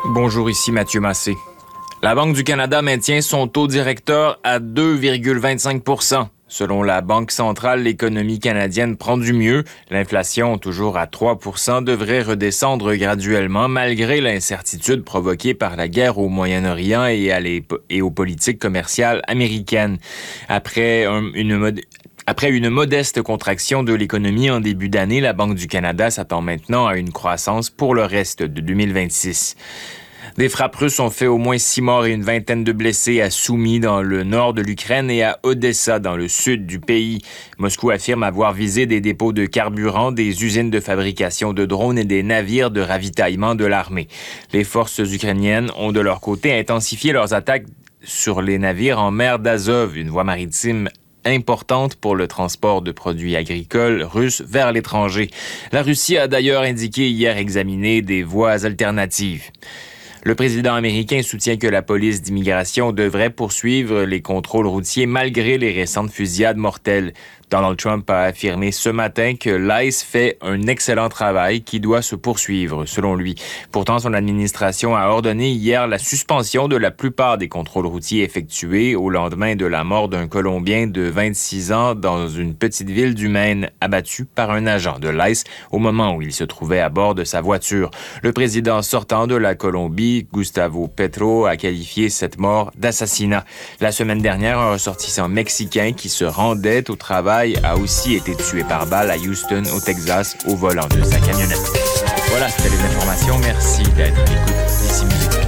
Bonjour, ici Mathieu Massé. La Banque du Canada maintient son taux directeur à 2,25 %. Selon la Banque centrale, l'économie canadienne prend du mieux. L'inflation, toujours à 3 %, devrait redescendre graduellement malgré l'incertitude provoquée par la guerre au Moyen-Orient et aux politiques commerciales américaines. Après une modeste contraction de l'économie en début d'année, la Banque du Canada s'attend maintenant à une croissance pour le reste de 2026. Des frappes russes ont fait au moins 6 morts et une vingtaine de blessés à Soumy dans le nord de l'Ukraine et à Odessa dans le sud du pays. Moscou affirme avoir visé des dépôts de carburant, des usines de fabrication de drones et des navires de ravitaillement de l'armée. Les forces ukrainiennes ont de leur côté intensifié leurs attaques sur les navires en mer d'Azov, une voie maritime importante pour le transport de produits agricoles russes vers l'étranger. La Russie a d'ailleurs indiqué hier examiner des voies alternatives. Le président américain soutient que la police d'immigration devrait poursuivre les contrôles routiers malgré les récentes fusillades mortelles. Donald Trump a affirmé ce matin que l'ICE fait un excellent travail qui doit se poursuivre, selon lui. Pourtant, son administration a ordonné hier la suspension de la plupart des contrôles routiers effectués au lendemain de la mort d'un Colombien de 26 ans dans une petite ville du Maine, abattu par un agent de l'ICE au moment où il se trouvait à bord de sa voiture. Le président sortant de la Colombie, Gustavo Petro, a qualifié cette mort d'assassinat. La semaine dernière, un ressortissant mexicain qui se rendait au travail a aussi été tué par balle à Houston, au Texas, au volant de sa camionnette. Voilà, c'était les informations. Merci d'être à l'écoute d'Ici Musique.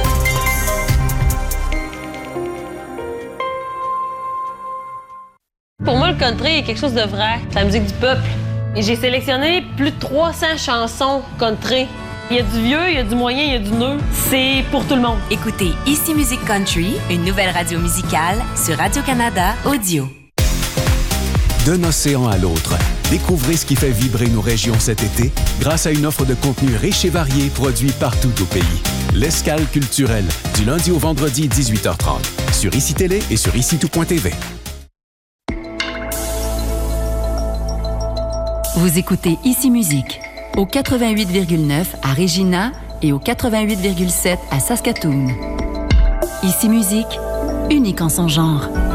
Pour moi, le country est quelque chose de vrai. C'est la musique du peuple. Et j'ai sélectionné plus de 300 chansons country. Il y a du vieux, il y a du moyen, il y a du neuf. C'est pour tout le monde. Écoutez Ici Musique Country, une nouvelle radio musicale sur Radio-Canada Audio. D'un océan à l'autre, découvrez ce qui fait vibrer nos régions cet été grâce à une offre de contenu riche et varié produit partout au pays. L'Escale culturelle, du lundi au vendredi 18h30, sur ICI Télé et sur ICITout.tv. Vous écoutez Ici Musique, au 88,9 à Regina et au 88,7 à Saskatoon. Ici Musique, unique en son genre.